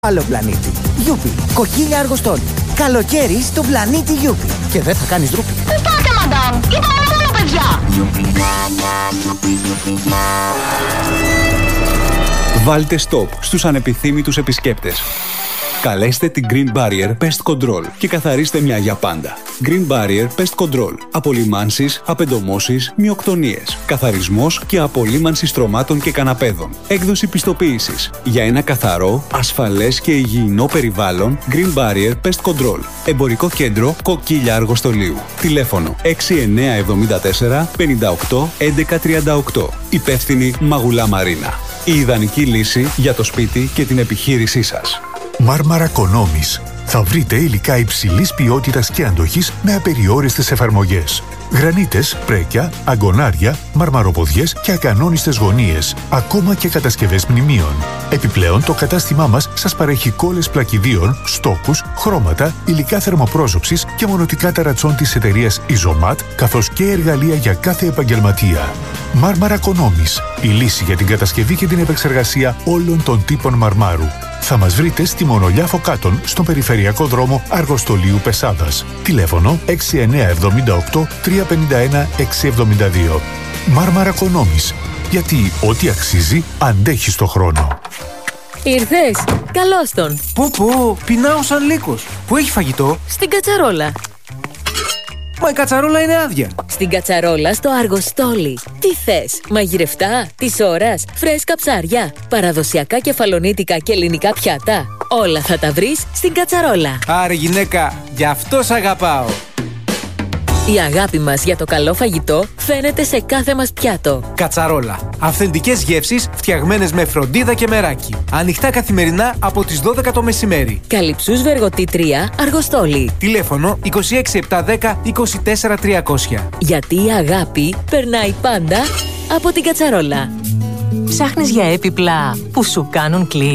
Άλλο πλανήτη. Γιούπι. Κοκκίλια αργοστόλη. Καλοκαίρι στο πλανήτη Γιούπι. Και δεν θα κάνεις ντρούπι. Πού πάτε, μαντάμ? Είπαμε μόνο, παιδιά. Βάλτε stop στους ανεπιθύμητους επισκέπτες. Καλέστε την Green Barrier Pest Control και καθαρίστε μια για πάντα. Green Barrier Pest Control. Απολυμάνσεις, απεντομώσεις, μυοκτονίες. Καθαρισμός και απολύμανση στρωμάτων και καναπέδων. Έκδοση πιστοποίησης. Για ένα καθαρό, ασφαλές και υγιεινό περιβάλλον, Green Barrier Pest Control. Εμπορικό κέντρο Κοκκίλια Αργοστολίου. Τηλέφωνο 6974 58 1138. Υπεύθυνη Μαγουλά Μαρίνα. Η ιδανική λύση για το σπίτι και την επιχείρησή σας. Μάρμαρα Κονόμης. Θα βρείτε υλικά υψηλής ποιότητας και αντοχής με απεριόριστες εφαρμογές. Γρανίτες, πρέκια, αγκονάρια, μαρμαροποδιές και ακανόνιστες γωνίες, ακόμα και κατασκευές μνημείων. Επιπλέον, το κατάστημά μας σας παρέχει κόλλες πλακιδίων, στόκους, χρώματα, υλικά θερμοπρόζωψης και μονοτικά ταρατσών της εταιρείας Isomat, καθώς και εργαλεία για κάθε επαγγελματία. Μάρμαρα Κονόμης. Η λύση για την κατασκευή και την επεξεργασία όλων των τύπων μαρμάρου. Θα μας βρείτε στη Μονολιά Φωκάτων, στον περιφερειακό δρόμο Αργοστολίου Πεσάδας. Τηλέφωνο 6978 351 672. Μάρμαρα Κονόμης. Γιατί ό,τι αξίζει αντέχει στο χρόνο. Ήρθες? Καλώς τον. Πού, πεινάω σαν λύκος. Πού έχει φαγητό? Στην κατσαρόλα. Μα η κατσαρόλα είναι άδεια. Στην κατσαρόλα στο Αργοστόλι. Τι θες? Μαγειρευτά, της ώρας, φρέσκα ψάρια, παραδοσιακά κεφαλονίτικα και ελληνικά πιάτα. Όλα θα τα βρεις στην κατσαρόλα. Άρε γυναίκα, γι' αυτό σ' αγαπάω. Η αγάπη μας για το καλό φαγητό φαίνεται σε κάθε μας πιάτο. Κατσαρόλα. Αυθεντικές γεύσεις φτιαγμένες με φροντίδα και μεράκι. Ανοιχτά καθημερινά από τις 12 το μεσημέρι. Καλυψούς Βεργοτή 3, Αργοστόλι. Τηλέφωνο 26710 24300. Γιατί η αγάπη περνάει πάντα από την κατσαρόλα. Ψάχνεις για έπιπλα που σου κάνουν κλικ?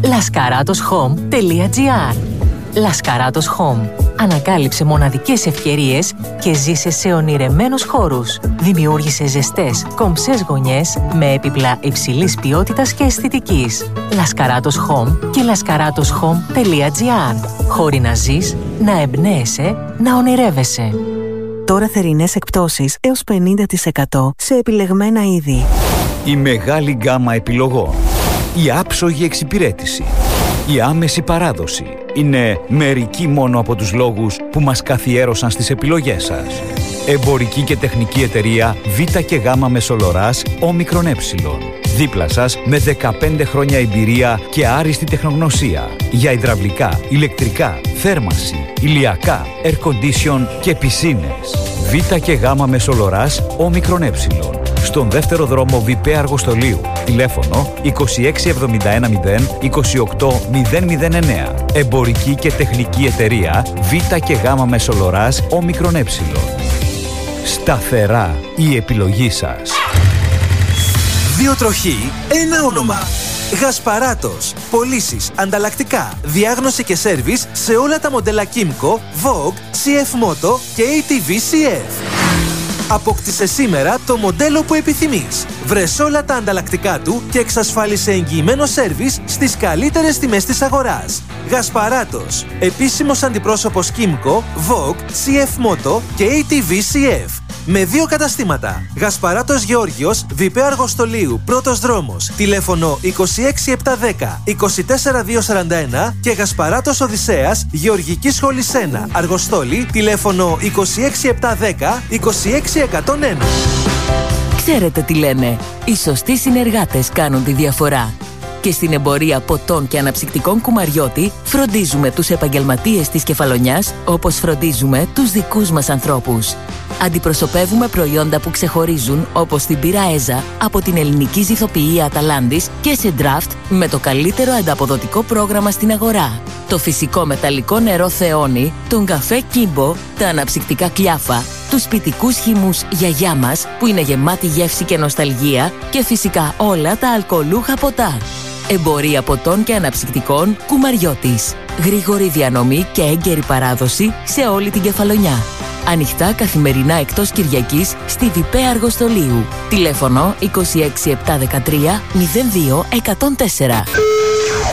laskaratos.home.gr. Laskaratos Home. Ανακάλυψε μοναδικές ευκαιρίες και ζήσε σε ονειρεμένους χώρους. Δημιούργησε ζεστές, κομψές γωνιές με έπιπλα υψηλής ποιότητας και αισθητικής. Laskaratos Home και laskaratos.home.gr. Χώροι να ζεις, να εμπνέεσαι, να ονειρεύεσαι. Τώρα θερινές εκπτώσεις έως 50% σε επιλεγμένα είδη. Η μεγάλη γκάμα επιλογών. Η άψογη εξυπηρέτηση. Η άμεση παράδοση είναι μερικοί μόνο από τους λόγους που μας καθιέρωσαν στις επιλογές σας. Εμπορική και τεχνική εταιρεία Β και Γ Μεσολοράς Όμικρον Ε. Δίπλα σας με 15 χρόνια εμπειρία και άριστη τεχνογνωσία για υδραυλικά, ηλεκτρικά, θέρμανση, ηλιακά, air condition και πισίνες. Β και Γ Μεσολοράς Όμικρον Ε. Στον δεύτερο δρόμο Βιπέ Αργοστολίου. Τηλέφωνο 26710 28 009. Εμπορική και τεχνική εταιρεία Β και Γ Μεσολοράς Όμικρον Ε. Σταθερά η επιλογή σας. Δύο τροχοί, ένα όνομα. Γασπαράτος. Πωλήσεις, ανταλλακτικά, διάγνωση και σέρβις σε όλα τα μοντέλα Kymco, Vogue, CF Moto και ATV CF. Απόκτησε σήμερα το μοντέλο που επιθυμείς. Βρες όλα τα ανταλλακτικά του και εξασφάλισε εγγυημένο σέρβις στις καλύτερες τιμές της αγοράς. Γασπαράτος. Επίσημος αντιπρόσωπος Kymco, Vogue, CF Moto και ATV CF. Με 2 καταστήματα. Γασπαράτος Γεώργιος, Βιπέ Αργοστολίου, πρώτος δρόμος. Τηλέφωνο 26710 24241 και Γασπαράτος Οδυσσέας, Γεωργική Σχολή 1, Αργοστόλη, τηλέφωνο 26710 26101. Ξέρετε τι λένε? Οι σωστοί συνεργάτες κάνουν τη διαφορά. Και στην εμπορία ποτών και αναψυκτικών Κουμαριώτη φροντίζουμε τους επαγγελματίες της Κεφαλονιάς όπως φροντίζουμε τους δικούς μας ανθρώπους. Αντιπροσωπεύουμε προϊόντα που ξεχωρίζουν όπως την πύρα Έζα από την ελληνική ζυθοποιία Αταλάντης και σε draft με το καλύτερο ανταποδοτικό πρόγραμμα στην αγορά. Το φυσικό μεταλλικό νερό Θεόνι, τον καφέ Κίμπο, τα αναψυκτικά Κλιάφα, τους σπιτικούς χυμούς Γιαγιά μας που είναι γεμάτη γεύση και νοσταλγία και φυσικά όλα τα αλκοολούχα ποτά. Εμπορία ποτών και αναψυκτικών Κουμαριώτης. Γρήγορη διανομή και έγκαιρη παράδοση σε όλη την Κεφαλονιά. Ανοιχτά καθημερινά εκτός Κυριακής στη Βιπέ Αργοστολίου. Τηλέφωνο 26713 02 104.